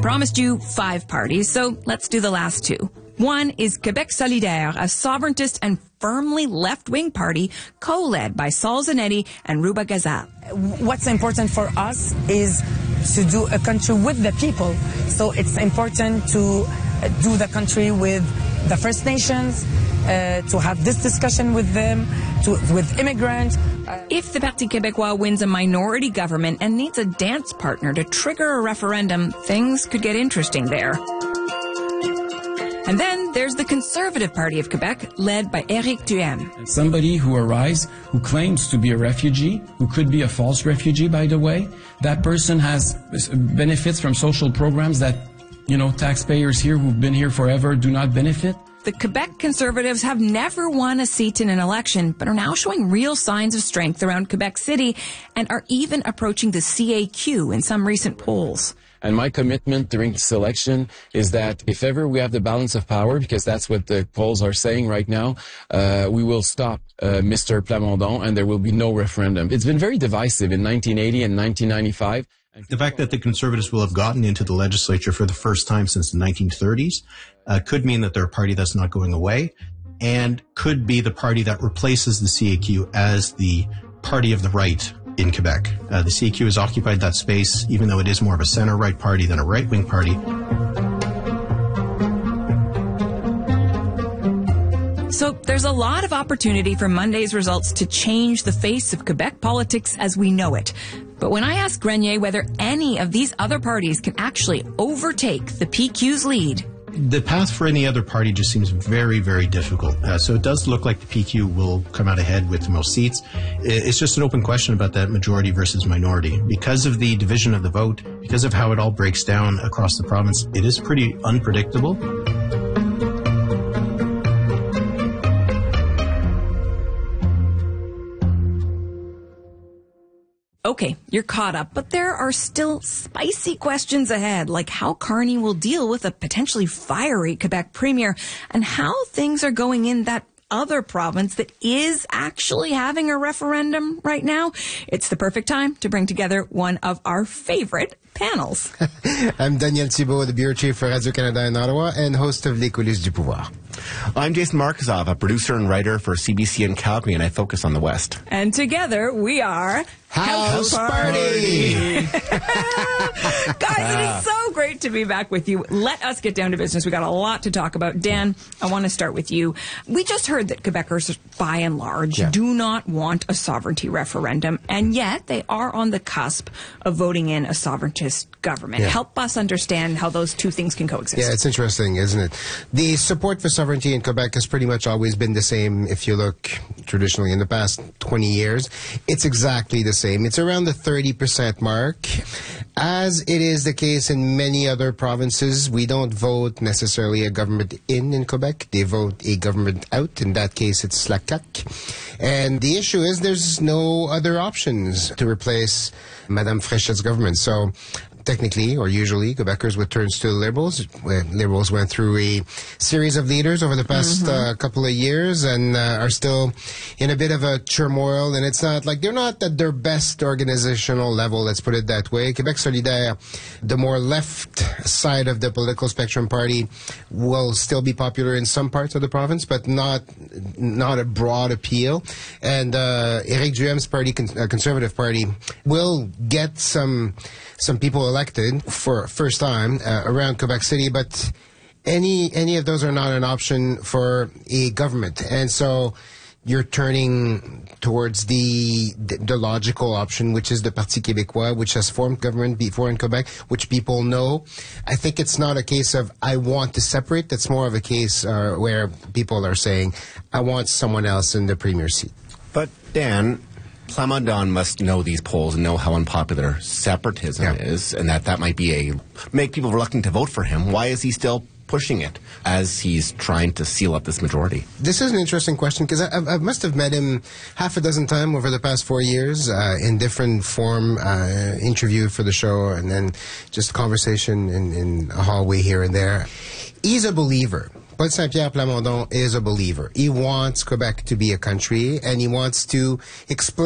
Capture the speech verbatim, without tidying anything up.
promised you five parties, so let's do the last two. One is Québec Solidaire, a sovereigntist and firmly left-wing party co-led by Sol Zanetti and Ruba Gazal. What's important for us is to do a country with the people. So it's important to do the country with the First Nations, uh, to have this discussion with them, to, with immigrants. Uh, if the Parti Québécois wins a minority government and needs a dance partner to trigger a referendum, things could get interesting there. And then there's the Conservative Party of Quebec, led by Éric Duhem. Somebody who arrives, who claims to be a refugee, who could be a false refugee, by the way. That person has benefits from social programs that, you know, taxpayers here who've been here forever do not benefit. The Quebec Conservatives have never won a seat in an election, but are now showing real signs of strength around Quebec City and are even approaching the C A Q in some recent polls. And my commitment during this election is that if ever we have the balance of power, because that's what the polls are saying right now, uh, we will stop uh, Mister Plamondon and there will be no referendum. It's been very divisive in nineteen eighty and nineteen ninety-five. The fact that the Conservatives will have gotten into the legislature for the first time since the nineteen thirties uh, could mean that they're a party that's not going away, and could be the party that replaces the C A Q as the party of the right in Quebec. Uh, the C A Q has occupied that space, even though it is more of a center-right party than a right-wing party. So there's a lot of opportunity for Monday's results to change the face of Quebec politics as we know it. But when I asked Grenier whether any of these other parties can actually overtake the P Q's lead, the path for any other party just seems very, very difficult. Uh, so it does look like the P Q will come out ahead with the most seats. It's just an open question about that majority versus minority. Because of the division of the vote, because of how it all breaks down across the province, it is pretty unpredictable. Okay, you're caught up, but there are still spicy questions ahead, like how Carney will deal with a potentially fiery Quebec premier and how things are going in that other province that is actually having a referendum right now. It's the perfect time to bring together one of our favorite panels. I'm Daniel Thibault, the bureau chief for Radio-Canada in Ottawa and host of Les Coulisses du Pouvoir. I'm Jason Markazov, a producer and writer for C B C in Calgary, and I focus on the West. And together we are House, House Party! Guys, it is so great to be back with you. Let us get down to business. We got a lot to talk about. Dan, I want to start with you. We just heard that Quebecers, by and large, yeah. do not want a sovereignty referendum, and yet they are on the cusp of voting in a sovereigntist government. Yeah. Help us understand how those two things can coexist. Yeah, it's interesting, isn't it? The support for sovereignty in Quebec has pretty much always been the same if you look traditionally in the past twenty years. It's exactly the same. It's around the thirty percent mark. As it is the case in many other provinces, we don't vote necessarily a government in in Quebec. They vote a government out. In that case, it's la C A Q. And the issue is there's no other options to replace Madame Fréchette's government. So technically, or usually, Quebecers would turn to the Liberals. Liberals went through a series of leaders over the past mm-hmm. uh, couple of years and uh, are still in a bit of a turmoil. And it's not like they're not at their best organizational level, let's put it that way. Québec Solidaire, the more left side of the political spectrum party, will still be popular in some parts of the province, but not not a broad appeal. And uh, Éric Duhem's party, con- uh, Conservative Party, will get some some people elected for first time uh, around Quebec City, but any any of those are not an option for a government. And so you're turning towards the, the the logical option, which is the Parti Québécois, which has formed government before in Quebec, which people know. I think it's not a case of I want to separate. It's more of a case uh, where people are saying, I want someone else in the premier seat. But Dan, Plamondon must know these polls and know how unpopular separatism yeah. is, and that that might be a make people reluctant to vote for him. Why is he still pushing it as he's trying to seal up this majority? This is an interesting question because I, I must have met him half a dozen times over the past four years uh, in different form, uh, interview for the show, and then just conversation in, in a hallway here and there. He's a believer. Paul Saint-Pierre Plamondon is a believer. He wants Quebec to be a country, and he wants to explain